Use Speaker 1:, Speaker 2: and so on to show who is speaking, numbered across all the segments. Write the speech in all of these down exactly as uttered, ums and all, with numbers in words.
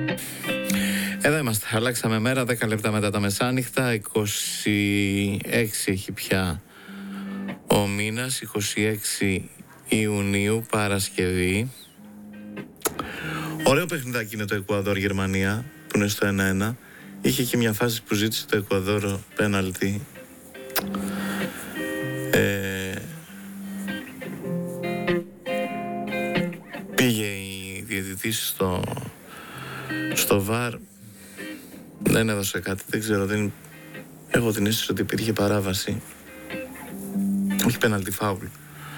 Speaker 1: Εδώ είμαστε, αλλάξαμε μέρα, δέκα λεπτά μετά τα μεσάνυχτα, είκοσι έξι έχει πια ο μήνας, είκοσι έξι Ιουνίου, Παρασκευή. Ωραίο παιχνιδάκι είναι το Εκουαδόρ-Γερμανία, που είναι στο ένα ένα. Είχε και μια φάση που ζήτησε το Εκουαδόρ πέναλτι. Ε, πήγε η διαιτητής στο, στο βαρ. Δεν έδωσε κάτι, δεν ξέρω, δεν... έχω την αίσθηση ότι υπήρχε παράβαση. Όχι πέναλτι, φάουλ.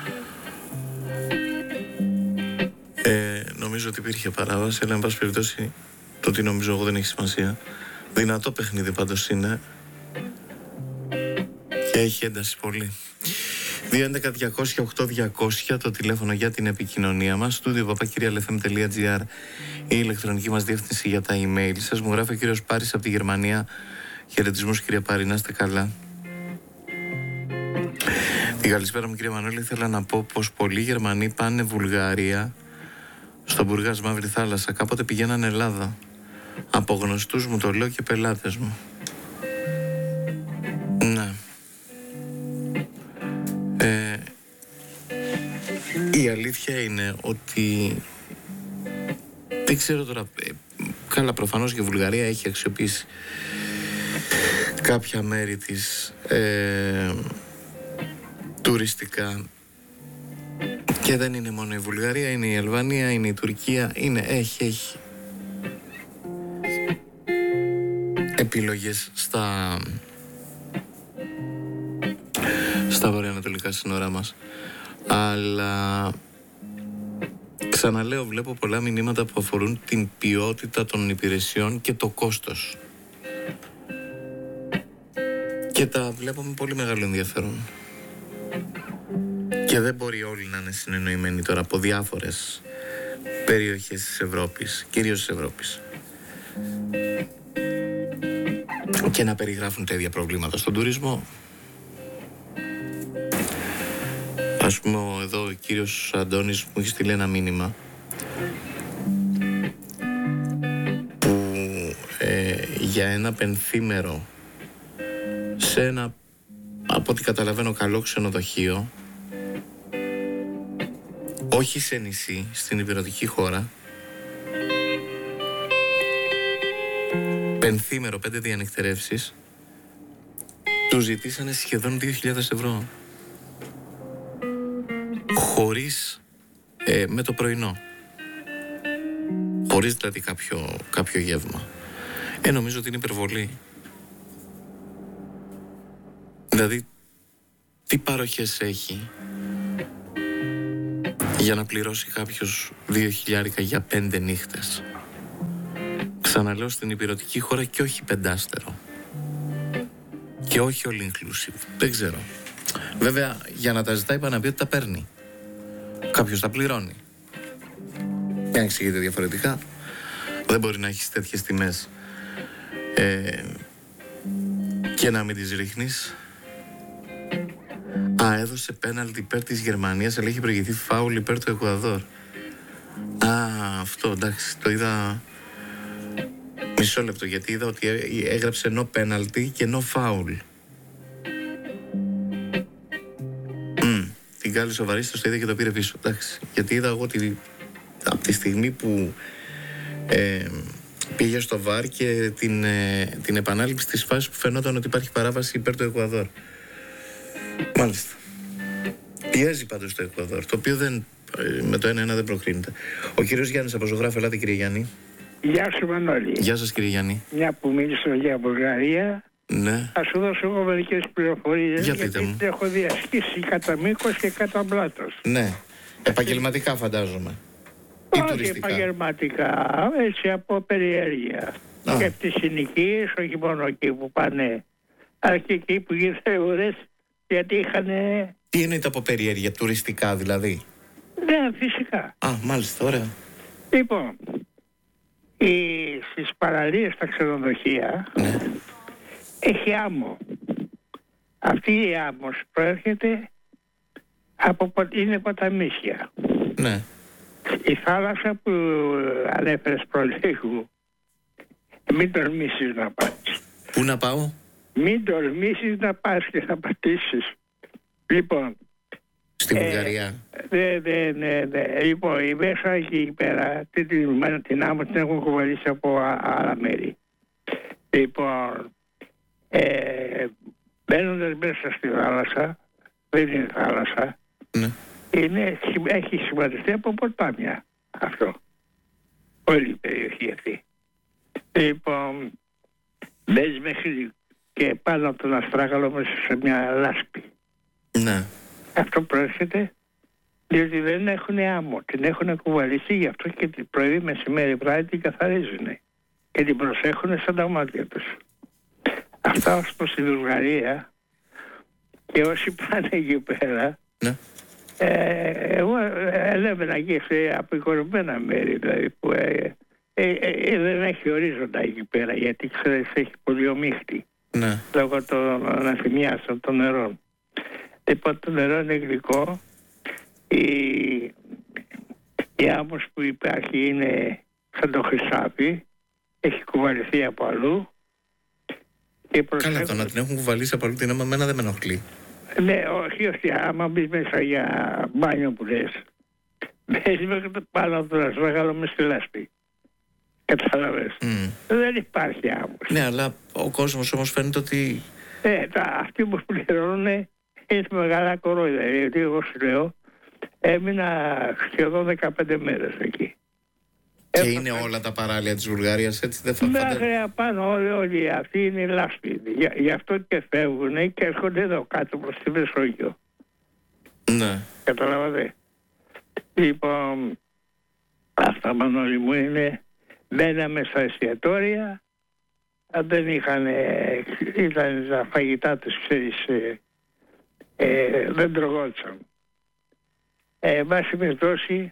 Speaker 1: Ε, νομίζω ότι υπήρχε παράβαση, αλλά εν πάση περιπτώσει το τι νομίζω εγώ δεν έχει σημασία. Δυνατό παιχνίδι πάντως είναι και έχει ένταση πολύ. δύο έντεκα διακόσια οκτώ διακόσια το τηλέφωνο για την επικοινωνία μας. Στούντιο παπάκυριαλεφm τελεία τζι άρ η ηλεκτρονική μας διεύθυνση για τα email σας. Μου γράφει ο κύριος Πάρης από τη Γερμανία. Χαιρετισμούς κύριε Πάρη, να είστε καλά. Την καλησπέρα μου κύριε Μανώλη, ήθελα να πω πως πολλοί Γερμανοί πάνε Βουλγαρία στο Μπουργάς, Μαύρη Θάλασσα. Κάποτε πηγαίνανε Ελλάδα. Από γνωστούς μου το λέω και πελάτες μου. Ναι. Ε, η αλήθεια είναι ότι δεν ξέρω τώρα. Ε, καλά, προφανώς και η Βουλγαρία έχει αξιοποιήσει κάποια μέρη της ε, τουριστικά. Και δεν είναι μόνο η Βουλγαρία, είναι η Αλβανία, είναι η Τουρκία, είναι, έχει, έχει επιλογές στα, στα βορειοανατολικά σύνορά μας. Αλλά ξαναλέω, βλέπω πολλά μηνύματα που αφορούν την ποιότητα των υπηρεσιών και το κόστος. Και τα βλέπω με πολύ μεγάλο ενδιαφέρον. Και δεν μπορεί όλοι να είναι συνεννοημένοι τώρα από διάφορες περιοχές της Ευρώπης, κυρίως της Ευρώπης, και να περιγράφουν τα ίδια προβλήματα στον τουρισμό. Ας πούμε, εδώ ο κύριος Αντώνης μου έχει στείλει ένα μήνυμα που ε, για ένα πενθήμερο σε ένα, από ό,τι καταλαβαίνω, καλό ξενοδοχείο, όχι σε νησί, στην υπηρετική χώρα, πενθήμερο, πέντε διανυκτερεύσεις, του ζητήσανε σχεδόν δύο χιλιάδες ευρώ. Χωρίς, ε, με το πρωινό. Χωρίς δηλαδή κάποιο, κάποιο γεύμα. Ε, νομίζω ότι είναι υπερβολή. Δηλαδή, τι παροχές έχει για να πληρώσει κάποιος δύο χιλιάρικα για πέντε νύχτες? Ξαναλέω, στην υπηρετική χώρα και όχι πεντάστερο. Και όχι all inclusive. Δεν ξέρω. Βέβαια, για να τα ζητάει είπα να πει ότι τα παίρνει. Κάποιος τα πληρώνει. Και αν εξηγείται διαφορετικά, δεν μπορεί να έχεις τέτοιες τιμές ε, και να μην τις ρίχνεις. Α, έδωσε πέναλτι υπέρ της Γερμανίας, αλλά έχει προηγηθεί φάουλ υπέρ του Εκουαδόρ. Α, αυτό, εντάξει, το είδα μισό λεπτό, γιατί είδα ότι έγραψε no penalty και no foul. Mm, την κάλη σοβαρίστος, το είδα και το πήρε πίσω, εντάξει, γιατί είδα εγώ ότι από τη στιγμή που ε, πήγε στο βαρ και την, ε, την επανάληψη της φάσης που φαινόταν ότι υπάρχει παράβαση υπέρ του Εκουαδόρ. Μάλιστα. Πιέζει πάντως το Εκουαδόρ, το οποίο δεν, με το ένα ένα δεν προκρίνεται. Ο κύριος Γιάννης από Ζωγράφο, ελάτε κύριε Γιάννη.
Speaker 2: Γεια σου Μανώλη.
Speaker 1: Γεια σας κύριε Γιάννη.
Speaker 2: Μια που μίλησα για Βουλγαρία,
Speaker 1: ναι,
Speaker 2: θα σου δώσω εγώ μερικές πληροφορίες,
Speaker 1: για
Speaker 2: γιατί
Speaker 1: μου.
Speaker 2: έχω διασχίσει κατά μήκος και κατά πλάτος.
Speaker 1: Ναι, επαγγελματικά φαντάζομαι. Ή
Speaker 2: όχι
Speaker 1: τουριστικά?
Speaker 2: Επαγγελματικά, έτσι από περιέργεια.
Speaker 1: Α.
Speaker 2: Και από τις συνοικίες, όχι μόνο εκεί που πάνε, αλλά και εκεί που γίνονται ώρες, γιατί είχαν...
Speaker 1: Τι εννοείται από περιέργεια, τουριστικά δηλαδή?
Speaker 2: Ναι, φυσικά.
Speaker 1: Α, μάλιστα, ωραία.
Speaker 2: Λοιπόν, οι, στις παραλίες στα ξενοδοχεία,
Speaker 1: ναι,
Speaker 2: έχει άμμο. Αυτή η άμμος προέρχεται από, είναι ποταμίσια.
Speaker 1: Ναι.
Speaker 2: Η θάλασσα που ανέφερες προλίγου Μην τολμήσεις να πας.
Speaker 1: Πού να πάω?
Speaker 2: Μην τολμήσεις να πας και να πατήσεις. Λοιπόν.
Speaker 1: Στη
Speaker 2: ε,
Speaker 1: Βουλγαρία.
Speaker 2: Ναι, ναι, ναι, ναι. Λοιπόν, η μέσα εκεί πέρα, την, την, την άμμο την έχουν κουβαλήσει από α, άλλα μέρη. Λοιπόν, ε, μπαίνοντας μέσα στη θάλασσα, δεν είναι θάλασσα,
Speaker 1: ναι.
Speaker 2: είναι, έχει σχηματιστεί από ποτάμια αυτό. Όλη η περιοχή αυτή. Λοιπόν, μπαίνεις μέχρι και πάνω από τον Αστράγαλο μέσα σε μια λάσπη.
Speaker 1: Ναι.
Speaker 2: Αυτό προέρχεται διότι δεν έχουν άμμο. Την έχουν κουβαλήσει, γι' αυτό και την πρωί, μεσημέρι, βράδυ την καθαρίζουν και την προσέχουν σαν τα μάτια τους. Αυτά ως προς τη Βουλγαρία, και όσοι πάνε εκεί πέρα,
Speaker 1: ναι.
Speaker 2: ε, εγώ έλεγα εκεί σε απεικονωμένα μέρη, δηλαδή που ε, ε, ε, δεν έχει ορίζοντα εκεί πέρα, γιατί ξέρεις έχει πολύ ομίχτη,
Speaker 1: ναι.
Speaker 2: λόγω των αναθυμιάσεων των νερών. Λοιπόν, το νερό είναι γλυκό, η, η άμμος που υπάρχει είναι σαν το χρυσάφι, έχει κουβαληθεί από αλλού. Και
Speaker 1: Καλά, το να την έχουν κουβαλήσει από αλλού την αίμα, εμένα δεν με ενοχλεί.
Speaker 2: Ναι, όχι, όχι, άμα μπεις μέσα για μπάνιο που λες, μπαίνεις μέχρι το πάνω από το Αστράγαλο μες στη λάσπη. Κατάλαβες. Mm. Δεν υπάρχει άμμος.
Speaker 1: Ναι, αλλά ο κόσμος όμως φαίνεται ότι...
Speaker 2: Ε, τα, αυτοί που πληρώνουν είναι μεγάλα κορόιδα. Γιατί εγώ σου λέω, έμεινα σχεδόν δεκαπέντε μέρες εκεί.
Speaker 1: Και Έφα... είναι όλα τα παράλια της Βουλγαρίας, έτσι δεν θα φάτε?
Speaker 2: Μέχρι απάνω όλοι, όλοι αυτοί είναι λάσπη. Γι' γι' αυτό και φεύγουν και έρχονται εδώ κάτω προς τη Μεσόγειο.
Speaker 1: Ναι.
Speaker 2: Καταλάβατε. Λοιπόν, αυτά Μανώλη μου είναι, μπαίναμε στα εστιατόρια, αν δεν είχαν, ήταν τα φαγητά τους, ξέρεις, ε, ε, δεν τρογόντουσαν. Ε, βάση με δόση,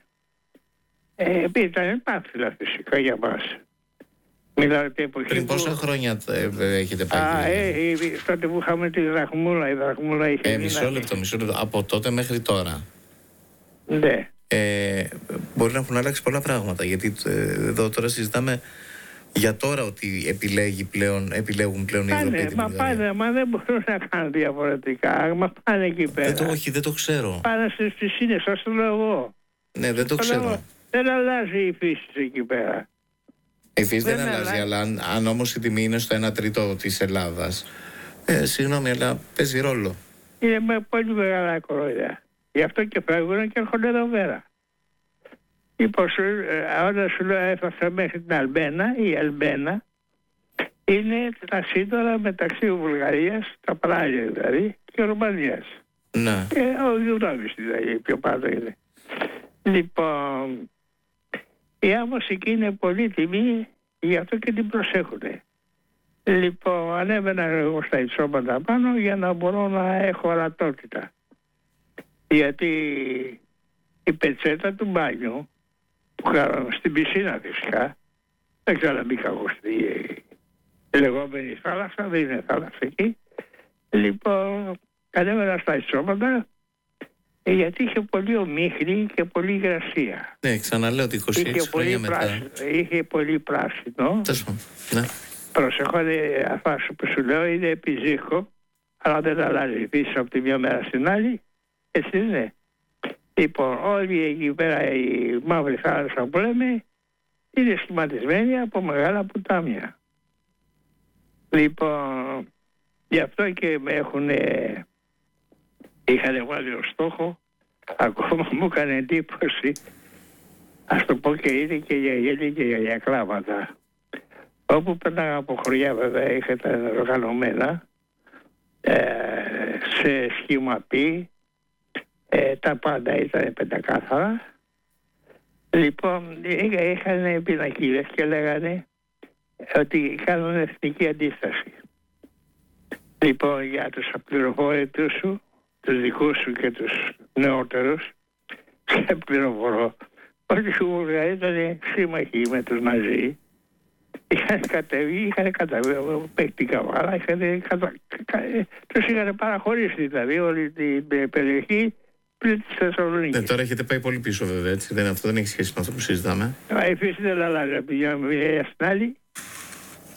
Speaker 2: ε, ήταν πάθυλα φυσικά για μας. Μιλάω την εποχή.
Speaker 1: Πριν πόσα που... χρόνια ε, έχετε πάει?
Speaker 2: Α, ε, ε, τότε που είχαμε τη δραχμούλα, η δραχμούλα είχε...
Speaker 1: Ε, μισό λεπτό, μισό λεπτό. Από τότε μέχρι τώρα.
Speaker 2: Ναι.
Speaker 1: Ε, μπορεί να έχουν αλλάξει πολλά πράγματα, γιατί ε, εδώ τώρα συζητάμε για τώρα ότι επιλέγει πλέον, επιλέγουν πλέον οι Ευρωπαίοι την Βουλγαρία.
Speaker 2: Μα πάνε, μα δεν μπορούν να κάνουν διαφορετικά. Μα πάνε εκεί πέρα.
Speaker 1: Δεν το, όχι, δεν το ξέρω.
Speaker 2: Πάνε στις πισίνες, σας το λέω εγώ.
Speaker 1: Ναι, δεν το ξέρω.
Speaker 2: Λέω, δεν αλλάζει η φύση εκεί πέρα.
Speaker 1: Η φύση δεν, δεν αλλάζει, αλλά αν, αν όμως η τιμή είναι στο ένα τρίτο της Ελλάδας, ε, συγγνώμη, αλλά παίζει ρόλο.
Speaker 2: Είναι με πολύ μεγάλα κορόιδα. Γι' αυτό και φεύγουν και έρχονται εδώ πέρα. Λοιπόν, όταν σου λέω έφτασα μέχρι την Αλμπένα, η Αλμπένα είναι τα σύνορα μεταξύ Βουλγαρίας, τα παράλια δηλαδή, και Ρουμανίας.
Speaker 1: Ναι.
Speaker 2: Και ο Γιουδάβης δηλαδή, πιο πάνω είναι. Λοιπόν, η άμμος εκεί είναι πολύ τιμή, γι' αυτό και την προσέχουν. Λοιπόν, ανέβαινα εγώ στα υψώματα πάνω για να μπορώ να έχω ορατότητα. Γιατί η πετσέτα του μπάνιου που κάναμε στην πισίνα φυσικά, δεν ξαναμπήκα εγώ στη λεγόμενη θάλασσα, δεν είναι θάλασσα εκεί. Λοιπόν, ανέβαινα στα υψώματα γιατί είχε πολύ ομίχνη και πολύ υγρασία.
Speaker 1: Ναι, ξαναλέω ότι είκοσι έξι χρόνια μετά.
Speaker 2: Πράσινο, είχε πολύ πράσινο.
Speaker 1: Τέσσερα, ναι.
Speaker 2: Προσεχώ, αυτά που σου λέω είναι επιζύχο, αλλά δεν αλλάζει φύση από τη μια μέρα στην άλλη. Έτσι είναι. Λοιπόν, όλη εκεί πέρα η μαύρη θάλασσα που λέμε είναι σχηματισμένη από μεγάλα ποτάμια. Λοιπόν, γι' αυτό και με έχουν, είχαν βάλει ως στόχο, ακόμα μου έκανε εντύπωση, ας το πω και είναι και για γέλη και για κλάματα. Όπου πέρναγα από χωριά βέβαια είχαν οργανωμένα, ε, σε σχήμα πι, Ε, τα πάντα ήταν πεντακάθαρα. Λοιπόν, είχαν πινακίδες και λέγανε ότι κάνουν εθνική αντίσταση. Λοιπόν, για τους απληροφόρητους σου, τους δικούς σου και τους νεότερους, σε πληροφορώ ότι οι Βουλγαροί ήταν σύμμαχοι με τους Ναζί. Είχαν κατέβει, είχαν κατέβει μέχρι την Καβάλα, είχαν κατα... τους είχαν παραχωρήσει δηλαδή όλη την περιοχή.
Speaker 1: Ναι, τώρα έχετε πάει πολύ πίσω βέβαια, έτσι. Δεν, αυτό δεν έχει σχέση με αυτό που συζητάμε.
Speaker 2: Η φύση δεν αλλάζει από μια μεριά στην άλλη.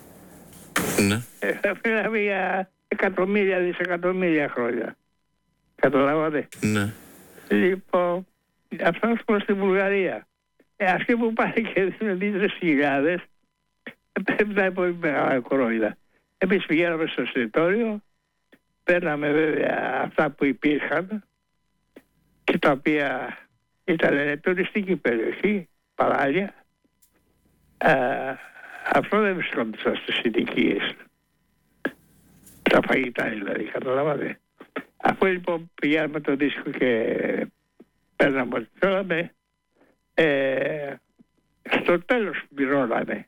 Speaker 1: Ναι.
Speaker 2: Μιλάμε για εκατομμύρια, δισεκατομμύρια χρόνια. Καταλάβατε.
Speaker 1: Ναι.
Speaker 2: Λοιπόν, αυτό προς τη Βουλγαρία. Ε, αυτοί που πάνε και δίνουν δύο-τρεις χιλιάδες, πρέπει να είναι πολύ μεγάλα κορόιδα. Εμείς πηγαίναμε στο εστιατόριο, παίρναμε βέβαια αυτά που υπήρχαν και τα οποία ήταν τουριστική περιοχή, παράλια. Ε, αυτό δεν βρισκόντουσαν στις συνοικίες. Τα φαγητά δηλαδή, καταλάβατε. Αφού λοιπόν πηγαίναμε το δίσκο και παίρναμε ό,τι θέλαμε, ε, στο τέλος πληρώναμε.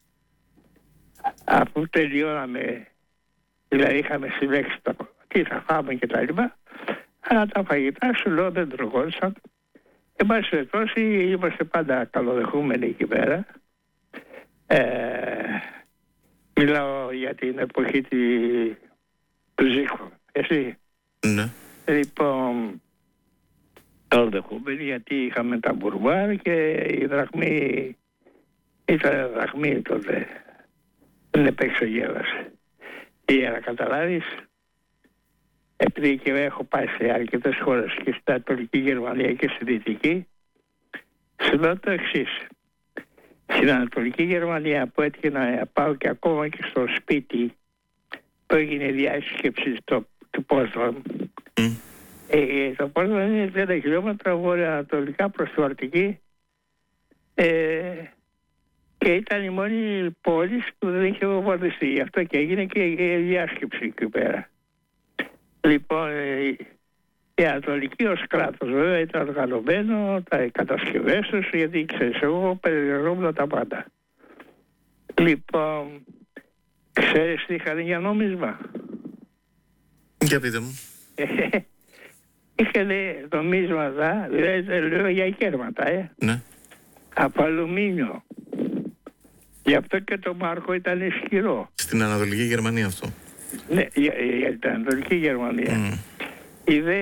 Speaker 2: Αφού τελειώναμε, δηλαδή είχαμε συλλέξει τα, τι θα φάμε και τα λοιπά, αλλά τα φαγητά σου λέω δεν τρογόντουσαν. Εν πάση περιπτώσει είμαστε πάντα καλοδεχούμενοι εκεί πέρα. Ε, μιλάω για την εποχή τη, του Ζήκου, εσύ.
Speaker 1: Ναι.
Speaker 2: Λοιπόν, καλοδεχούμενοι γιατί είχαμε τα μπουρμπάρ και η δραχμή ήταν δραχμή τότε. Δεν επεξεργέλασε. Για να καταλάβεις, επειδή και έχω πάει σε αρκετές χώρες και στην Ανατολική Γερμανία και στη Δυτική, σου λέω το εξής. Στην Ανατολική Γερμανία που έτυχε να πάω και ακόμα και στο σπίτι που έγινε η διάσκεψη στο, του Πόσδαμ. Mm. Ε, το Πόσδαμ είναι τριάντα χιλιόμετρα βορειοανατολικά προς τη Βαλτική. Ε, και ήταν η μόνη πόλη που δεν είχε βομβαρδιστεί. Γι' αυτό και έγινε και η διάσκεψη εκεί πέρα. Λοιπόν, η Ανατολική ως κράτος βέβαια ήταν οργανωμένο, τα κατασκευές τους, γιατί ξέρεις, εγώ περιεργόμουν τα πάντα. Λοιπόν, ξέρεις τι είχαν για νόμισμα?
Speaker 1: Για πείτε μου.
Speaker 2: Είχαν νομίσματα, δηλαδή λέω για κέρματα, ε.
Speaker 1: Ναι.
Speaker 2: Από αλουμίνιο. Γι' αυτό και το μάρκο ήταν ισχυρό.
Speaker 1: Στην Ανατολική Γερμανία αυτό.
Speaker 2: Ναι, για, για την Ανατολική Γερμανία. Mm. Οι δε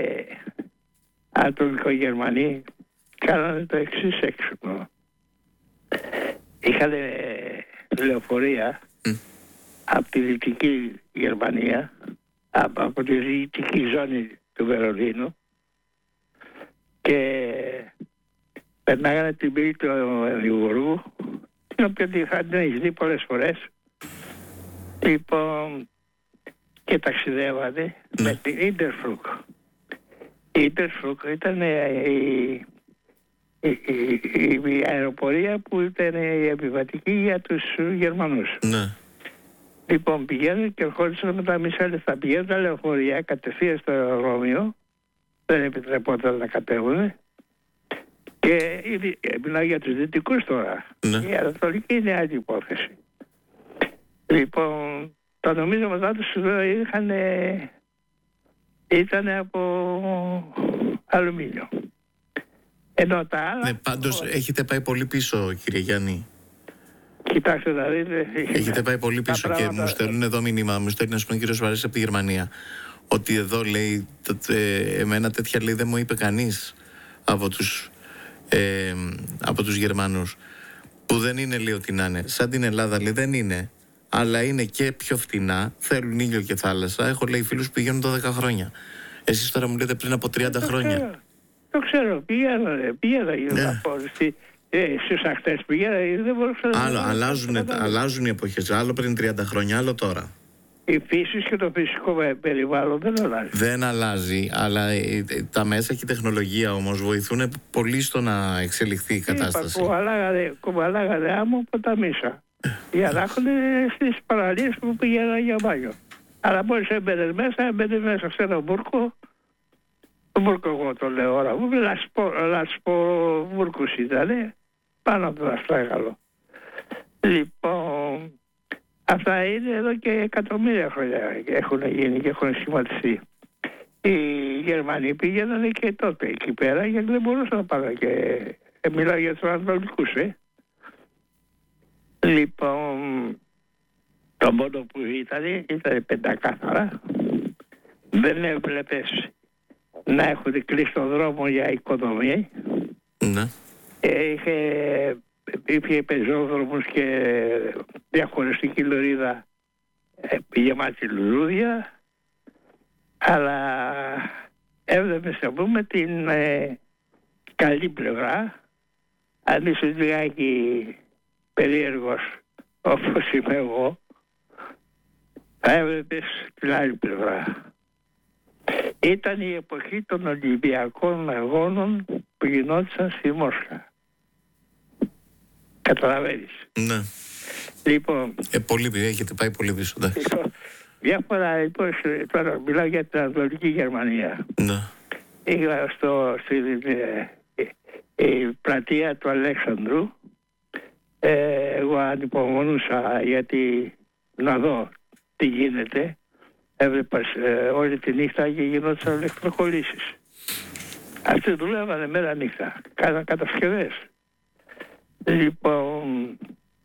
Speaker 2: Ανατολικογερμανοί κάνανε το εξής έξυπνο. Είχαν λεωφορεία mm. από τη Δυτική Γερμανία, από, από τη Δυτική ζώνη του Βερολίνου και περνάγανε την πύλη του Εδιμβούργου, την οποία την έχει δει πολλές φορές. Λοιπόν, και ταξιδεύανε mm. με την Ιντερφλουκ. Η Ιντερφλουκ ήταν η, η, η, η αεροπορία που ήταν η επιβατική για τους Γερμανούς.
Speaker 1: Mm.
Speaker 2: Λοιπόν, πηγαίνουν και ερχόντουσαν με τα μισά λεφτά. Πηγαίνουν τα λεωφορεία κατευθείαν στο αεροδρόμιο, δεν επιτρεπόταν να κατέβουν. Και μιλάω για τους δυτικούς τώρα. Mm. Η Ανατολική είναι άλλη υπόθεση. Λοιπόν, τα νομίσματά τους είχαν, ήταν από αλουμίνιο. Ενώ τα άλλα...
Speaker 1: Ναι, πάντως ο... έχετε πάει πολύ πίσω, κύριε Γιάννη.
Speaker 2: Κοιτάξτε να δείτε...
Speaker 1: Έχετε πάει πολύ πίσω και πράγματα... μου στέλνουν εδώ μήνυμα, μου στέλνει ας πούμε ο κύριος Βαρέσης από τη Γερμανία, ότι εδώ λέει, τότε, εμένα τέτοια λέει δεν μου είπε κανείς από τους, ε, από τους Γερμανούς, που δεν είναι λέει ότι να είναι. Σαν την Ελλάδα λέει δεν είναι. Αλλά είναι και πιο φτηνά, θέλουν ήλιο και θάλασσα. Έχω λέει φίλους που πηγαίνουν δώδεκα χρόνια. Εσείς τώρα μου λέτε πριν από τριάντα
Speaker 2: το
Speaker 1: χρόνια.
Speaker 2: Ξέρω. Το ξέρω, πηγαίνω, πηγαίνω για να πω. Στους αχτές πηγαίνω, δεν μπορούσα να...
Speaker 1: Άλλο, αλλάζουν, αλλάζουν οι εποχές, άλλο πριν τριάντα χρόνια, άλλο τώρα.
Speaker 2: Η φύση και το φυσικό περιβάλλον δεν αλλάζει.
Speaker 1: Δεν αλλάζει, αλλά τα μέσα και η τεχνολογία όμως βοηθούν πολύ στο να εξελιχθεί η κατάσταση.
Speaker 2: Είπα, κουβαλάγανε άμμο από τα μίσα. Για να έχουν στις παραλίες που πηγαίνανε για μπάνιο. Αλλά μόλις έμπαινες μέσα, έμπαινες μέσα σε ένα μπούρκο. Το μπούρκο εγώ το λέω ώρα μου, λασπο μπούρκος ήταν, πάνω από το αστράγαλο. Λοιπόν, αυτά είναι εδώ και εκατομμύρια χρόνια έχουν γίνει και έχουν σχηματιστεί. Οι Γερμανοί πήγαιναν και τότε εκεί πέρα γιατί δεν μπορούσαν να πάνε και... Ε, μιλάω για τους Ανατολικούς, ε. Λοιπόν, το μόνο που ήταν, ήταν πεντακάθαρα. Δεν έβλεπες να έχουν κλείσει τον δρόμο για οικοδομή.
Speaker 1: Ναι.
Speaker 2: Ε, είχε, είχε πεζόδρομους και διαχωριστική λωρίδα γεμάτη λουλούδια, αλλά έβλεπες να πούμε την ε, καλή πλευρά. Αν είσαι λιγάκι περίεργος όπως είμαι εγώ, θα έβλεπες την άλλη πλευρά. Ήταν η εποχή των Ολυμπιακών Αγώνων που γινόντουσαν στη Μόσχα. Καταλαβαίνεις.
Speaker 1: Ναι.
Speaker 2: Λοιπόν,
Speaker 1: ε, πολύ, έχετε πάει πολύ πίσω.
Speaker 2: Λοιπόν, μια φορά, λοιπόν, τώρα μιλάω για την Ανατολική Γερμανία.
Speaker 1: Ναι.
Speaker 2: Είχα στο, στην ε, ε, ε, πλατεία του Αλέξανδρου. Ε, εγώ ανυπομονούσα γιατί να δω τι γίνεται. Έβλεπα ε, όλη τη νύχτα και γινόντουσαν ηλεκτροκολλήσεις. Αυτοί δουλεύανε μέρα νύχτα. Κάναν κατασκευές. Λοιπόν,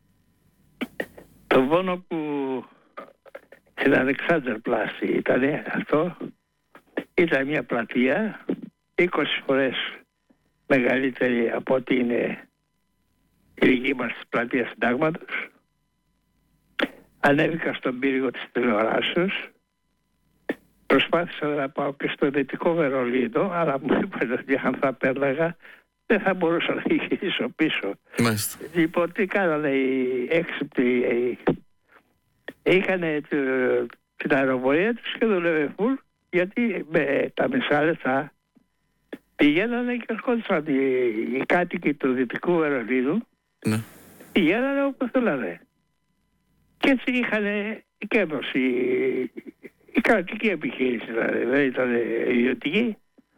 Speaker 2: το πόνο που στην Αλεξάνδρ-Πλάση ήταν αυτό, ήταν μια πλατεία είκοσι φορές μεγαλύτερη από ό,τι είναι η δική μας πλατεία Συντάγματος. Ανέβηκα στον πύργο της τηλεοράσεως. Προσπάθησα να πάω και στο Δυτικό Βερολίνο, αλλά μου είπαν ότι αν θα πέρναγα δεν θα μπορούσα να γυρίσω πίσω.
Speaker 1: Μάλιστα.
Speaker 2: Λοιπόν, τι κάνανε οι έξυπνοι, είχανε την αεροπορία τους και δουλεύε φουλ, γιατί με τα μισά λεπτά πηγαίνανε και ερχόντουσαν οι, οι κάτοικοι του Δυτικού Βερολίνου,
Speaker 1: ναι.
Speaker 2: Πηγαίνανε όπου θέλανε. Και έτσι είχαν κέρδος η, η κρατική επιχείρηση, δηλαδή, δεν ήταν ιδιωτική.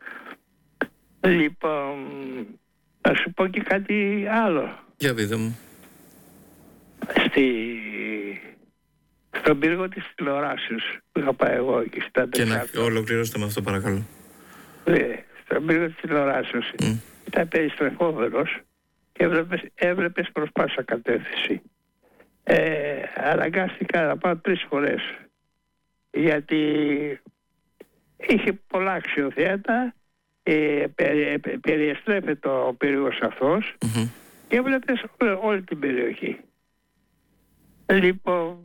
Speaker 2: Λοιπόν, να σου πω και κάτι άλλο.
Speaker 1: Για πείτε μου.
Speaker 2: Στη... Στον πύργο της τηλεοράσεως που είχα πάει εγώ εκεί στα
Speaker 1: Και να ολοκληρώσετε με αυτό παρακαλώ.
Speaker 2: Ναι, στον πύργο της τηλεοράσεως mm. ήταν περιστρεφόμενος και έβλεπες, έβλεπες προς πάσα κατεύθυνση. Ε, αναγκάστηκα να πάω τρεις φορές γιατί είχε πολλά αξιοθέατα. Ε, περι, περιεστρέφεται ο πύργος αυτός mm-hmm. και έβλεπες όλη, όλη την περιοχή. Λοιπόν,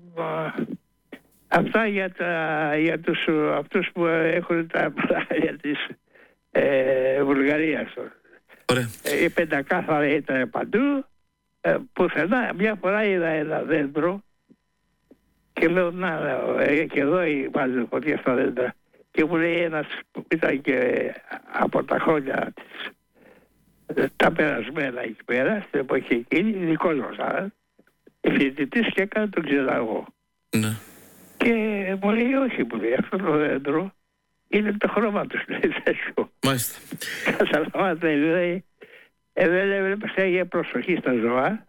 Speaker 2: αυτά για, τα, για τους, αυτούς που έχουν τα πλάγια της ε, Βουλγαρίας.
Speaker 1: Ωραία.
Speaker 2: Η πεντακάθαρα ήταν παντού. Ε, πουθενά, μια φορά είδα ένα δέντρο και λέω να, ε, και εδώ βάζω φωτιά στα δέντρα. Και μου λέει ένας που ήταν και από τα χρόνια της, τα περασμένα εκεί πέρα, στην εποχή εκείνη, δικός μας, φοιτητής και έκανε τον ξεδαγό.
Speaker 1: Ναι.
Speaker 2: Και μου λέει όχι, μου λέει, αυτό το δέντρο είναι το χρώμα του, λέει τέτοιο.
Speaker 1: Μάλιστα.
Speaker 2: Καταλαβαίνετε, λέει, ε, δεν έβλεπες, έγινε προσοχή στα ζώα.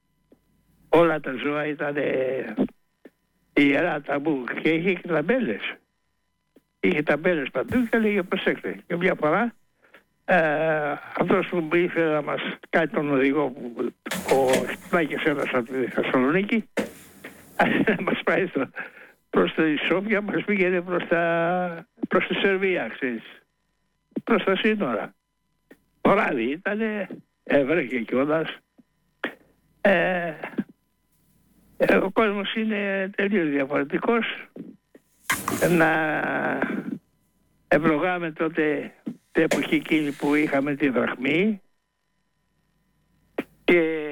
Speaker 2: Όλα τα ζώα ήταν ιερά ταμπού και είχε και ταμπέλες. Είχε ταμπέλες παντού και λέγε προσέξτε. Και μια φορά ε, αυτός που ήθελε να μας κάνει τον οδηγό που ο Στάκης ένας από τη Θεσσαλονίκη, να μας πάει στο, προς τη Σόφια, μας πήγαινε προς, τα, προς τη Σερβία, ξέρεις, προς τα σύνορα. Βράδυ ήτανε, έβρεχε κιόλας. Ε, ε, ο κόσμος είναι τελείως διαφορετικός. Να ευλογάμε τότε την εποχή εκείνη που είχαμε τη δραχμή και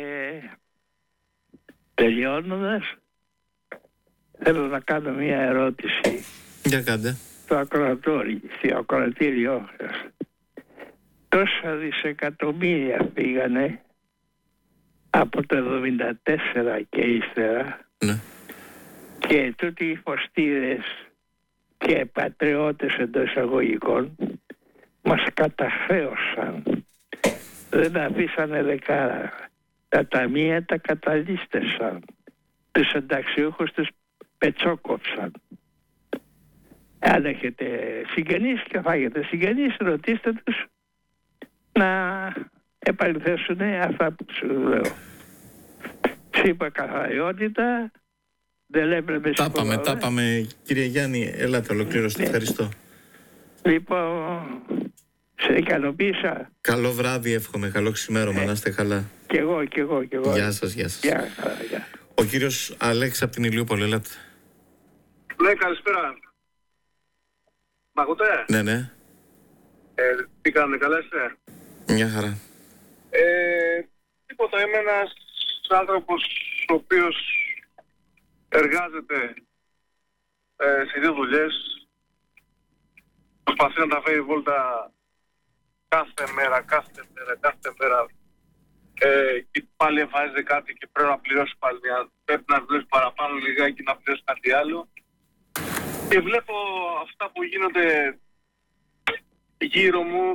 Speaker 2: τελειώνοντας θέλω να κάνω μια ερώτηση.
Speaker 1: Για κάντε.
Speaker 2: Στο ακροατόριο, στο ακροατήριό σας. Τόσα δισεκατομμύρια πήγανε από το εβδομήντα τέσσερα και ύστερα
Speaker 1: ναι.
Speaker 2: Και τούτοι οι φωστήρες και πατριώτες εντός εισαγωγικών μας καταφέωσαν. Δεν αφήσανε δεκάρα. Τα ταμεία τα καταλύστεσαν. Τους ενταξιούχους τους πετσόκοψαν. Αν έχετε συγγενείς και θα έχετε συγγενείς, ρωτήστε τους να επαληθέσουν αυτά που σου λέω. Σου είπα καθαριότητα. Δεν έπρεπε
Speaker 1: τα πάμε, τα πάμε. Κύριε Γιάννη, ελάτε, ολοκλήρωστε. Ναι. Ευχαριστώ.
Speaker 2: Λοιπόν, σε ικανοποίησα.
Speaker 1: Καλό βράδυ, εύχομαι. Καλό ξημέρωμα, ε, να είστε καλά.
Speaker 2: Κι εγώ, κι εγώ, κι εγώ.
Speaker 1: Γεια σας, γεια σας.
Speaker 2: Γεια, γεια.
Speaker 1: Ο κύριος Αλέξης από την Ηλιούπολη, ελάτε.
Speaker 3: Ναι, καλησπέρα. Μ' ακούτε?
Speaker 1: Ναι, ναι.
Speaker 3: Ε, τι κάνετε, καλά είστε?
Speaker 1: Μια χαρά.
Speaker 3: Ε, τίποτα, είμαι ένας άνθρωπος ο οποίος εργάζεται ε, σε δύο δουλειές. Προσπαθεί να τα φέρει βόλτα κάθε μέρα, κάθε μέρα, κάθε μέρα. Ε, και πάλι εμφανίζεται κάτι και πρέπει να πληρώσει πάλι. Πρέπει να δουλεύει παραπάνω λιγάκι να πληρώσει κάτι άλλο. Και βλέπω αυτά που γίνονται γύρω μου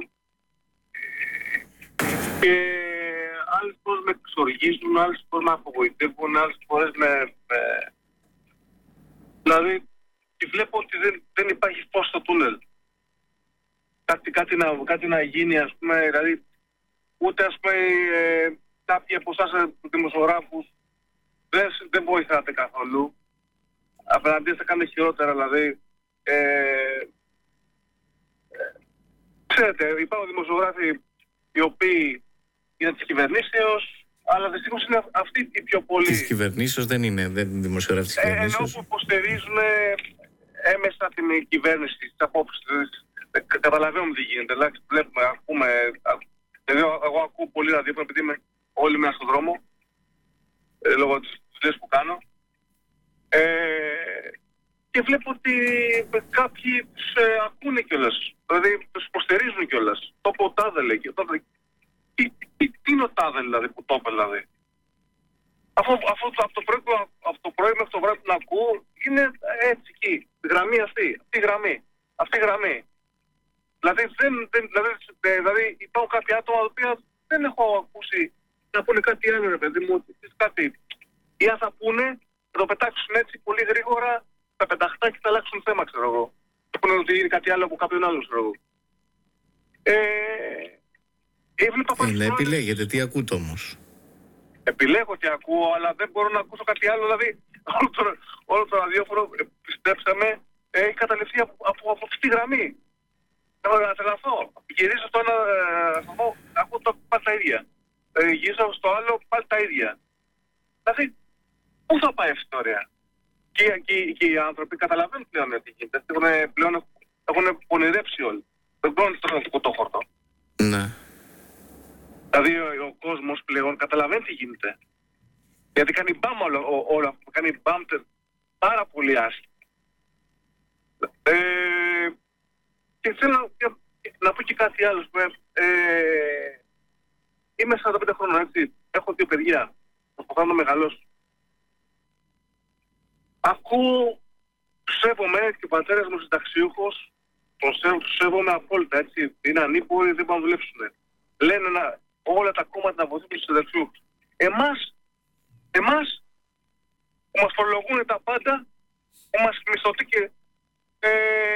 Speaker 3: και άλλες φορές με εξοργίζουν, άλλες φορές με απογοητεύουν, άλλες φορές με... με... Δηλαδή, και βλέπω ότι δεν, δεν υπάρχει φως στο τούνελ. Κάτι, κάτι, να, κάτι να γίνει, ας πούμε, δηλαδή, ούτε ας πούμε ε, κάποιοι από εσάς δημοσιογράφους δεν, δεν βοηθάτε καθόλου. Απέναντί θα κάνετε χειρότερα, δηλαδή. Ε, ε, ξέρετε, υπάρχουν δημοσιογράφοι οι οποίοι είναι της κυβερνήσεως, αλλά δυστυχώς είναι αυτοί οι πιο πολλοί.
Speaker 1: Της κυβερνήσεως δεν είναι, δεν είναι δημοσιογράφοι της κυβερνήσεως.
Speaker 3: Ε, ενώ που υποστηρίζουν έμεσα την κυβέρνηση, τις απόψεις. Ε, καταλαβαίνουμε τι γίνεται, εντάξει, βλέπουμε, ακούμε. Δηλαδή, εγώ ακούω πολύ ραδιόφωνο επειδή είμαι όλη μέρα στον δρόμο, ε, λόγω της δουλειάς που κάνω. Ε, και βλέπω ότι κάποιοι τους ε, ακούνε κιόλας. Δηλαδή τους υποστηρίζουν κιόλας. Το πω ο τάδε λέει και τάδε. Τι, τι, τι είναι ο τάδε δηλαδή που το είπε δηλαδή. Αυτό, αυτό από το πρωί, από το πρωί μέχρι το βράδυ που να ακούω είναι έτσι εκεί. Γραμμή αυτή. Αυτή η γραμμή. Αυτή η γραμμή. Δηλαδή, δεν, δεν, δηλαδή, δηλαδή υπάρχουν κάποια άτομα τα οποία δεν έχω ακούσει να πούνε κάτι άλλο, ρε παιδί μου, ότι κάτι. Ή αν θα πούνε, θα το πετάξουν έτσι πολύ γρήγορα, θα πεταχτά και θα αλλάξουν θέμα, ξέρω εγώ. Θα πούνε ότι είναι κάτι άλλο από κάποιον άλλο, ξέρω εγώ. Ε,
Speaker 1: ε, ναι, επιλέγετε, τι ακούτε όμως.
Speaker 3: Επιλέγω τι ακούω, αλλά δεν μπορώ να ακούσω κάτι άλλο, δηλαδή όλο το, όλο το ραδιόφωνο, πιστέψτε με, έχει καταληφθεί από, από, από αυτή τη γραμμή. Θέλω να τρελαθώ. Γυρίζω στο ένα σταθμό, ακούω το, πάλι τα ίδια. Ε, γυρίζω στο άλλο, πάλι τα ίδια. Δηλαδή, πού θα πάει η ιστορία. Και, και, και οι άνθρωποι καταλαβαίνουν πλέον τι γίνεται. Έχουν, πλέον έχουν πονηρέψει όλοι. Δεν μπορούν να τρώνε το κουτόχορτο.
Speaker 1: Ναι.
Speaker 3: Δηλαδή ο, ο κόσμος πλέον καταλαβαίνει τι γίνεται. Γιατί κάνει μπαμ όλο, όλο αυτό. Κάνει μπαμ πάρα πολύ άσχημα. Ε, και θέλω να, να πω και κάτι άλλο. Ε, είμαι σαράντα πέντε χρόνων, έτσι. Έχω δύο παιδιά. Προσπαθώ να μεγαλώσω. Ακούω, σέβομαι και ο πατέρας μου συνταξιούχος, τον σέβομαι, σέβομαι απόλυτα, έτσι. Είναι ανήποροι, δεν πάνε να δουλέψουν. Λένε να, όλα τα κόμματα να βοηθήσουν τους συνταξιούχους. Εμάς, εμάς, που μας φορολογούν τα πάντα, που μας μισθωτεί και, ε,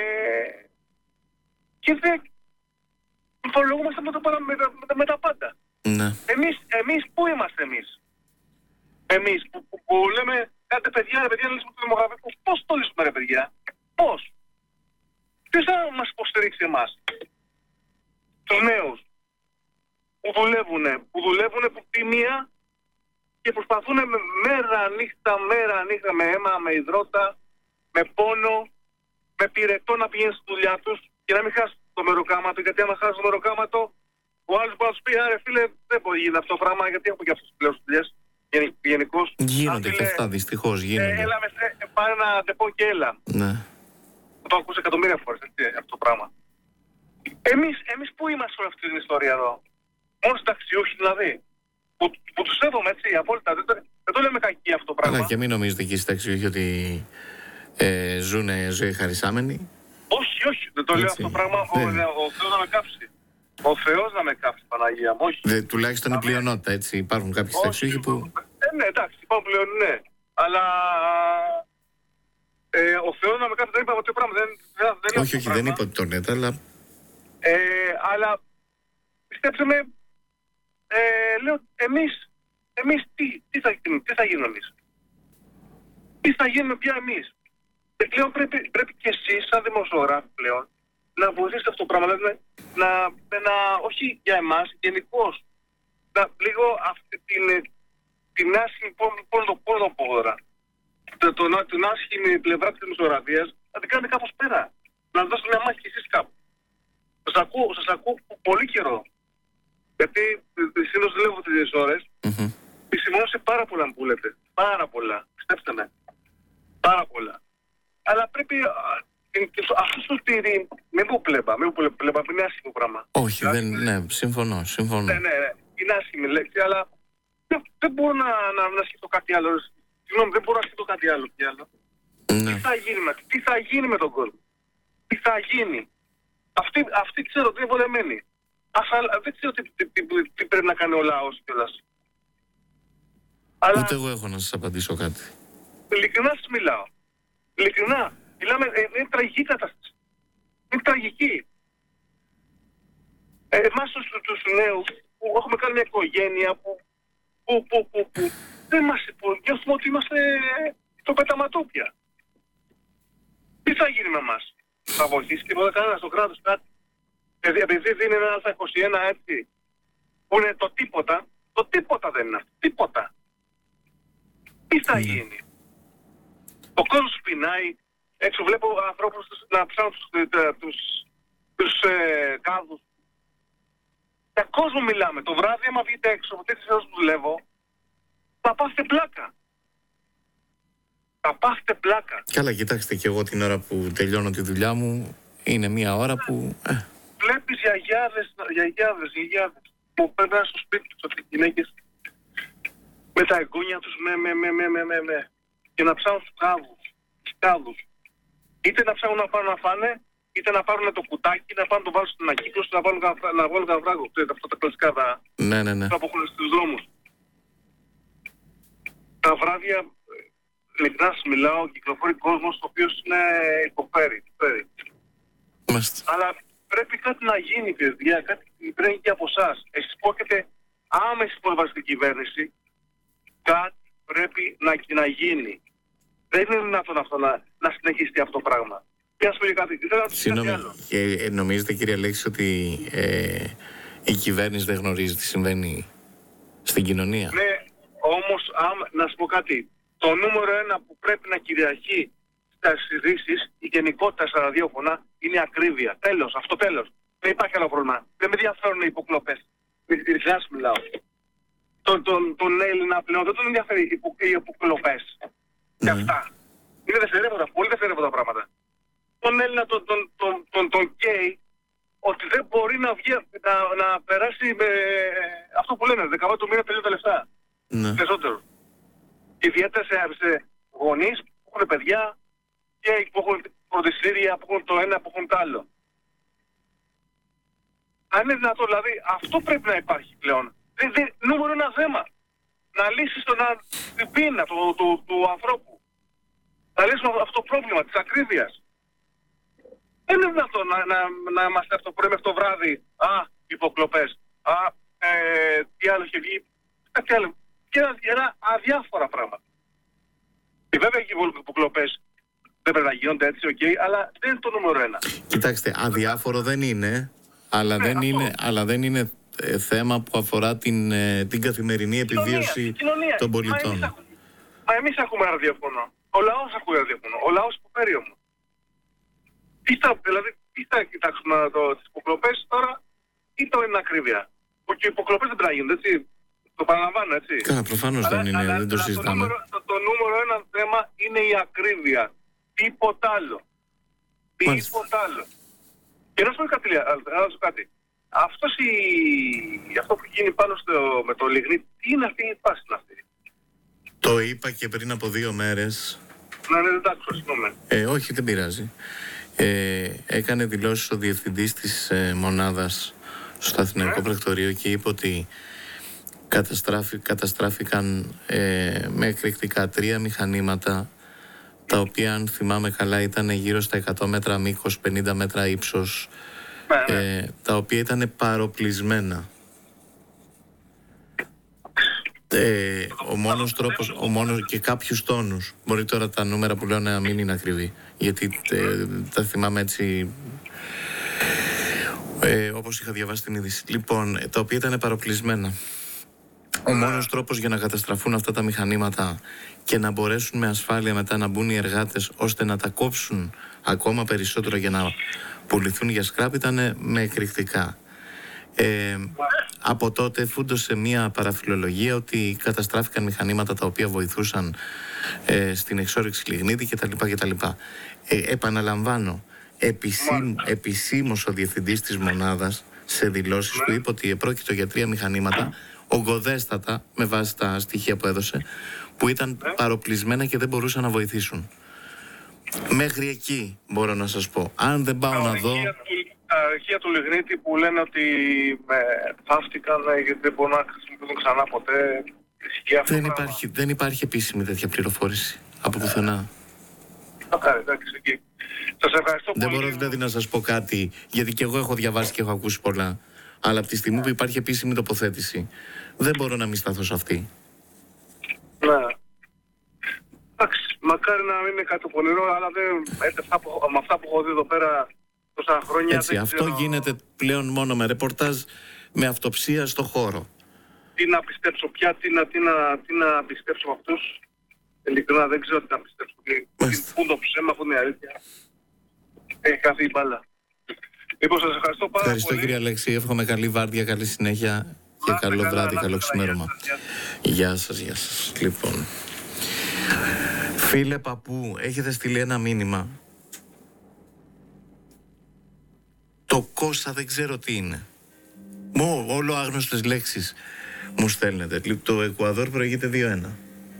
Speaker 3: και δεν φορολογούμαστε με, το, με, με, με τα πάντα.
Speaker 1: Ναι.
Speaker 3: Εμείς, εμείς, πού είμαστε εμείς. Εμείς που, που, που λέμε, κάντε παιδιά, ρε παιδιά, να λύσουμε το δημογραφικό. Πώς το λύσουμε, ρε παιδιά. Πώς. Ποιος θα μας υποστηρίξει εμάς. Τους νέους. Που δουλεύουνε. Που δουλεύουνε που τη μία και προσπαθούν με μέρα νύχτα, μέρα νύχτα, με αίμα, με υδρότα, με πόνο, με πυρετό να πηγαίνουν στη δουλειά τους και να μην χάσουν το μεροκάματο. Γιατί άμα χάσουν το μεροκάματο, ο άλλος μπορεί να σου πει, άρε φίλε, δεν μπορεί να γίνει αυτό το πράγμα, γιατί έχω και αυτούς τους πλέον δουλειές. Γενικώς.
Speaker 1: Γίνονται και αυτά, δυστυχώς γίνονται.
Speaker 3: Ε, έλα με θε, πάρε ένα τεπό και έλα.
Speaker 1: Ναι.
Speaker 3: Το ακούσει εκατομμύρια φορές, έτσι, αυτό το πράγμα. Εμείς, εμείς πού είμαστε σε αυτή την ιστορία εδώ. Μόνο συνταξιούχοι δηλαδή. Που, που τους σέβομαι, έτσι, απόλυτα. Δεν το, δεν το λέμε κακή αυτό το πράγμα.
Speaker 1: Αλλά και μην νομίζετε και οι συνταξιούχοι ότι ε, ζουν ζωή χαρισάμενοι.
Speaker 3: Όχι, όχι. Δεν το λέω αυτό το πράγμα. Ο, ο, ο Θεός να με κάψει. Ο Θεός να με κάψει, Παναγία μου. Όχι.
Speaker 1: Δε, τουλάχιστον η πλειονότητα, έτσι. Υπάρχουν κάποιοι συνταξιούχοι που...
Speaker 3: Ε, ναι, εντάξει, υπάρχουν πλέον, ναι. Αλλά ε, ο Θεός να με κάψει, δεν είπα αυτό το πράγμα. Δεν, δεν, δεν
Speaker 1: όχι, όχι, δεν είπα ότι το λέτε, αλλά...
Speaker 3: Ε, αλλά πιστέψτε με, ε, λέω, εμείς, εμείς τι, τι, θα, τι θα γίνουμε εμείς. Τι θα γίνουμε πια εμείς. Και πλέον πρέπει, πρέπει και εσείς, σαν δημοσιογράφοι πλέον, να βοηθήσετε αυτό το πράγμα. Δηλαδή, να, να, όχι για εμάς, γενικώς. Να, λίγο αυτή την, την άσχημη, πώς το πω τώρα. το, το, την άσχημη πλευρά της δημοσιογραφίας να την κάνετε κάπως πέρα. Να δώσετε μια μάχη εσείς κάπου. Σας ακούω, σας ακούω πολύ καιρό. Γιατί συνήθως δουλεύω τις ώρες.
Speaker 1: Mm-hmm.
Speaker 3: Επισημώνω σε πάρα πολλά που λέτε. Πάρα πολλά. Πιστέψτε με. Πάρα πολλά. Αλλά πρέπει αυτό σου τυρί. Μην πω πλέμπα. Μην πω πλέμπα. Είναι άσχημο πράγμα.
Speaker 1: Όχι, δεν, ναι, συμφωνώ. συμφωνώ.
Speaker 3: Ναι, ναι, ναι. Είναι άσχημη λέξη, αλλά δεν, δεν μπορώ να, να, να σκεφτώ κάτι άλλο. Συγγνώμη, δεν μπορώ να σκεφτώ κάτι άλλο. Τι, άλλο.
Speaker 1: Ναι.
Speaker 3: τι, θα γίνει, με, τι θα γίνει με τον κόσμο. Τι θα γίνει. Αυτοί, αυτοί ξέρω ότι είναι βολεμένοι. Δεν ξέρω τι, τι, τι, τι πρέπει να κάνει ο λαός κιόλας.
Speaker 1: Ούτε εγώ έχω να σας απαντήσω κάτι.
Speaker 3: Ειλικρινά σας μιλάω. Ειλικρινά. Μιλάμε, ε, είναι τραγική κατάσταση. Είναι τραγική. Ε, εμάς τους, τους νέους που έχουμε κάνει μια οικογένεια που, που, που, που, που δεν μας νιώθουμε ότι είμαστε στο πεταματόπια. Τι θα γίνει με εμάς. Θα βοηθήσει και ποτέ κανένα στο κράτος κάτι. Επειδή δίνει ένα Α είκοσι ένα έτσι που είναι το τίποτα, το τίποτα δεν είναι αυτό. Τίποτα. Τι θα mm. γίνει. Ο κόσμος πεινάει. Έξω βλέπω ανθρώπους να ψάχνουν τους, τους, τους ε, κάδους. Για κόσμο μιλάμε. Το βράδυ άμα βγείτε έξω από τέτοιες ώρες που δουλεύω, θα πάθετε πλάκα. Θα πάθετε πλάκα.
Speaker 1: Καλά, κοιτάξτε και εγώ την ώρα που τελειώνω τη δουλειά μου, είναι μια ώρα που... Ε.
Speaker 3: Βλέπεις γιαγιάδες, γιαγιάδες, γιαγιάδες που περνάνε στο σπίτι τους αυτές οι γυναίκες με τα εγγόνια τους, με, με, με, με, με, με, με. Και να ψάχνουν στους κάδους, στους κάδους. Είτε να ψάχνουν να πάρουν να φάνε, είτε να πάρουν το κουτάκι, να πάνε να το βάλουν στην ανακύκλωση, να, βάλουν, να βάλουν κανένα φράγκο. Αυτά τα κλασικά τα,
Speaker 1: ναι, ναι, ναι.
Speaker 3: που έχουν στους δρόμους. Τα βράδια, ειλικρινά σας μιλάω, κυκλοφορεί κόσμος ο οποίος είναι υποφέρει. υποφέρει. Αλλά πρέπει κάτι να γίνει, παιδιά, κάτι πρέπει να γίνει και από εσάς. Εσείς που έχετε άμεση πρόσβαση στην κυβέρνηση, κάτι πρέπει να, να γίνει. Δεν είναι δυνατόν αυτό να, να συνεχιστεί αυτό το πράγμα. Και ας πω και κάτι, ήθελα να το
Speaker 1: Συγγνώμη, ε, νομίζετε κύριε Αλέξη ότι ε, η κυβέρνηση δεν γνωρίζει τι συμβαίνει στην κοινωνία?
Speaker 3: Ναι, όμως να σου πω κάτι. Το νούμερο ένα που πρέπει να κυριαρχεί στις ειδήσεις, η γενικότητα στα ραδιόφωνα, είναι η ακρίβεια. Τέλος, αυτό τέλος. Δεν υπάρχει άλλο πρόβλημα. Δεν με ενδιαφέρουν οι υποκλοπές. Ειλικρινά σου μιλάω. Τον, τον, τον Έλληνα πλέον δεν τον ενδιαφέρει οι υποκλοπές. Mm. Και αυτά. Είναι δευτερεύοντα, πολύ δευτερεύοντα πράγματα. Τον Έλληνα τον, τον, τον, τον, τον καίει ότι δεν μπορεί να, βγει, να, να περάσει με αυτό που λένε, δεκαπέντε του μήνα τελείω τα λεφτά. Mm. Περισσότερο. Ιδιαίτερα σε, σε γονείς που έχουν παιδιά και που έχουν φροντιστήρια, που έχουν το ένα, που έχουν το άλλο. Αν είναι δυνατόν, δηλαδή, αυτό πρέπει να υπάρχει πλέον. Δηλαδή, νούμερο ένα θέμα. Να λύσεις τον, την πείνα του, του, του, του ανθρώπου. Να λύσουμε αυτό το πρόβλημα της ακρίβειας. Δεν είναι δυνατόν να, να, να είμαστε αυτό το πρωί μέχρι το βράδυ. Α, υποκλοπές. Α, ε, τι άλλο είχε βγει. Κάτι άλλο. Και ένα, ένα αδιάφορα πράγματα. Και βέβαια και οι υποκλοπές δεν πρέπει να γίνονται έτσι, okay, αλλά δεν είναι το νούμερο ένα. Κοιτάξτε,
Speaker 1: αδιάφορο δεν είναι, αλλά, ναι, δεν, είναι, αλλά δεν είναι ε, θέμα που αφορά την, ε, την καθημερινή επιβίωση κοινωνία, των πολιτών.
Speaker 3: Μα εμείς, μα εμείς ακούμε ραδιόφωνο. Ο λαός ακούει ραδιόφωνο. Ο λαός υποφέρει όμως. Τι θα, δηλαδή, τι θα κοιτάξουμε το, τις υποκλοπές τώρα ή το είναι ακρίβεια. Και οι υποκλοπές δεν πρέπει να γίνονται, έτσι. Το παραλαμβάνω, έτσι.
Speaker 1: Καλά, προφανώς δεν είναι, αλλά, δεν το συζητάμε.
Speaker 3: Το νούμερο, το, το νούμερο ένα θέμα είναι η ακρίβεια. Τίποτα άλλο. Τίποτα άλλο. Και να σου πω κάτι, να σου κάτι. Αυτός η... Αυτό που γίνει πάνω στο... με το λιγνί, τι είναι αυτή η φάση αυτή?
Speaker 1: Το είπα και πριν από δύο μέρες.
Speaker 3: Ναι, ναι, δεν τα άκουσα, συγγνώμη.
Speaker 1: Ε, όχι, δεν πειράζει. Ε, έκανε δηλώσεις ο διευθυντής της ε, μονάδας στο Αθηναϊκό ναι. Πρακτορείο και είπε ότι καταστράφη, καταστράφηκαν ε, με εκρηκτικά τρία μηχανήματα, τα οποία αν θυμάμαι καλά ήταν γύρω στα εκατό μέτρα μήκος, πενήντα μέτρα ύψος, ναι, ναι. Ε, τα οποία ήταν παροπλισμένα. Ε, ο μόνος τρόπος, ο μόνος και κάποιους τόνους. Μπορεί τώρα τα νούμερα που λέω να μην είναι ακριβή, γιατί ε, τα θυμάμαι έτσι ε, όπως είχα διαβάσει την είδηση. Λοιπόν, τα οποία ήταν παροπλισμένα. Ο μόνος τρόπος για να καταστραφούν αυτά τα μηχανήματα και να μπορέσουν με ασφάλεια μετά να μπουν οι εργάτες ώστε να τα κόψουν ακόμα περισσότερο για να πουληθούν για σκράπ ήταν με εκρηκτικά. Ε, από τότε φούντωσε μια παραφιλολογία ότι καταστράφηκαν μηχανήματα τα οποία βοηθούσαν ε, στην εξόρυξη λιγνίτη κτλ. κτλ. Ε, επαναλαμβάνω, επισήμ, επισήμως ο διευθυντής της μονάδας σε δηλώσεις του είπε ότι επρόκειτο για τρία μηχανήματα ογκωδέστατα με βάση τα στοιχεία που έδωσε, που ήταν παροπλισμένα και δεν μπορούσαν να βοηθήσουν. Μέχρι εκεί μπορώ να σας πω. Αν δεν πάω να δω...
Speaker 3: Τα αρχεία του λιγνίτη που λένε ότι με θαύτηκαν γιατί δεν μπορούν να χρησιμοποιηθούν ξανά ποτέ.
Speaker 1: Δεν υπάρχει, δεν υπάρχει επίσημη τέτοια πληροφόρηση από πουθενά.
Speaker 3: Εντάξει, εκεί. Σας ευχαριστώ
Speaker 1: δεν
Speaker 3: πολύ.
Speaker 1: μπορώ δηλαδή να σας πω κάτι, γιατί και εγώ έχω διαβάσει και έχω ακούσει πολλά. Αλλά από τη στιγμή που υπάρχει επίσημη τοποθέτηση, δεν μπορώ να μην σταθώ σε αυτή.
Speaker 3: Ναι. Εντάξει, μακάρι να μην είναι κάτι πονηρό, αλλά δεν, έτσι, αυτά που, με αυτά που έχω δει εδώ πέρα τόσα χρόνια...
Speaker 1: Έτσι, αυτό ξέρω... γίνεται πλέον μόνο με ρεπορτάζ, με αυτοψία στο χώρο.
Speaker 3: Τι να πιστέψω πια, τι να, τι να, τι να πιστέψω από αυτούς. Ειλικρινά δεν ξέρω τι να πιστέψω. Πού το ψέμα, πού είναι η αλήθεια. Έχει χαθεί η μπάλα. Λοιπόν, σας ευχαριστώ πάρα
Speaker 1: ευχαριστώ,
Speaker 3: πολύ.
Speaker 1: Ευχαριστώ κύριε Αλέξη, εύχομαι καλή βάρδια, καλή συνέχεια και Λάτε καλό καλά, βράδυ, καλό ξημέρωμα. Γεια σας, γεια σας. Λοιπόν, φίλε παππού, έχετε στείλει ένα μήνυμα. Το κόσα δεν ξέρω τι είναι. Μω, όλο άγνωστες λέξεις μου στέλνετε. Το Εκουαδόρ προηγείται δύο ένα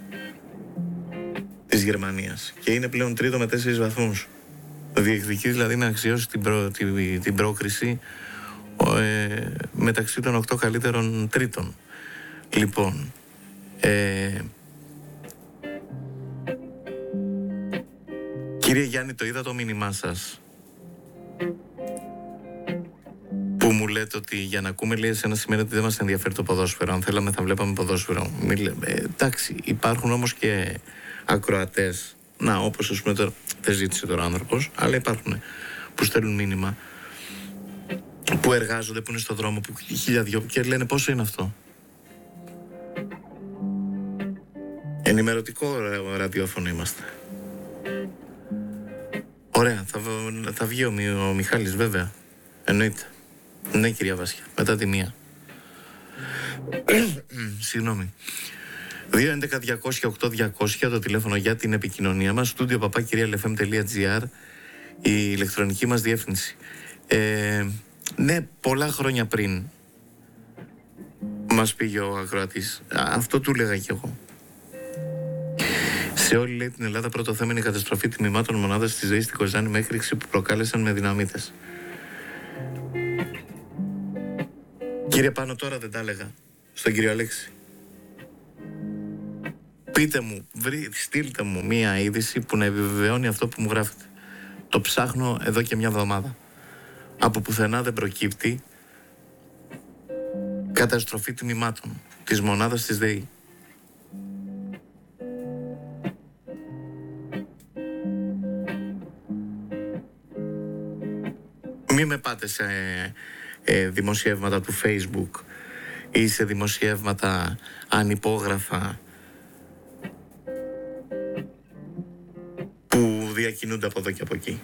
Speaker 1: της Γερμανίας και είναι πλέον τρίτο με τέσσερις βαθμούς. Διεκδικεί δηλαδή να αξιώσει την, προ, την, την πρόκριση ε, μεταξύ των οκτώ καλύτερων τρίτων. Λοιπόν, ε, κύριε Γιάννη, το είδα το μήνυμά σας που μου λέτε ότι για να ακούμε λέει σε ένα σημείο ότι δεν μας ενδιαφέρει το ποδόσφαιρο. Αν θέλαμε θα βλέπαμε ποδόσφαιρο. Μιλ, ε, εντάξει, υπάρχουν όμως και ακροατές. Να, όπως ας πούμε τώρα, δεν ζήτησε τώρα ο άνθρωπος, αλλά υπάρχουν που στέλνουν μήνυμα, που εργάζονται, που είναι στο δρόμο, που χίλια δυο και λένε πόσο είναι αυτό. Ενημερωτικό ραδιόφωνο είμαστε. Ωραία, θα, θα βγει ο, ο Μιχάλης βέβαια. Εννοείται. Ναι, κυρία Βάσια, μετά τη μία. Συγγνώμη. δύο έντεκα διακόσια οκτώ διακόσια το τηλέφωνο για την επικοινωνία μας. Στούντιο παπά κυρία ελ εφ εμ τελεία τζι άρ η ηλεκτρονική μας διεύθυνση. Ε, ναι, πολλά χρόνια πριν μας πήγε ο ακροατής. Αυτό του έλεγα κι εγώ. Σε όλη λέει την Ελλάδα πρώτο θέμα είναι η καταστροφή τμήματων μονάδας της ΔΕΗ στη Κοζάνη με έκρηξη που προκάλεσαν με δυναμίτες. Κύριε Πάνο, τώρα δεν τα έλεγα στον κύριο Αλέξη. Πείτε μου, βρει, στείλτε μου μία είδηση που να επιβεβαιώνει αυτό που μου γράφετε. Το ψάχνω εδώ και μια εβδομάδα. Από πουθενά δεν προκύπτει καταστροφή τμήματων της μονάδας της ΔΕΗ. Μη με πάτε σε ε, δημοσιεύματα του Facebook ή σε δημοσιεύματα ανυπόγραφα που διακινούνται από εδώ και από εκεί.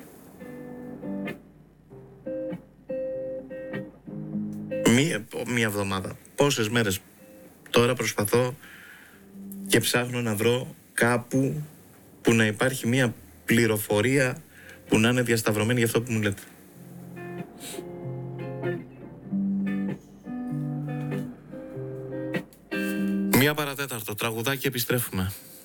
Speaker 1: Μία, μία εβδομάδα. Πόσες μέρες τώρα προσπαθώ και ψάχνω να βρω κάπου που να υπάρχει μία πληροφορία που να είναι διασταυρωμένη για αυτό που μου λέτε. Μία παρατέταρτο, τραγουδάκι, επιστρέφουμε.